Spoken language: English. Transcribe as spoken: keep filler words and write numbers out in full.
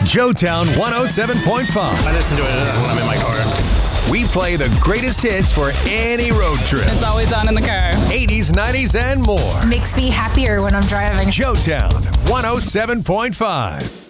Joetown one oh seven point five. I listen to it when I'm in my car. We play the greatest hits for any road trip. It's always on in the car. eighties, nineties, and more. Makes me happier when I'm driving. Joetown one oh seven point five.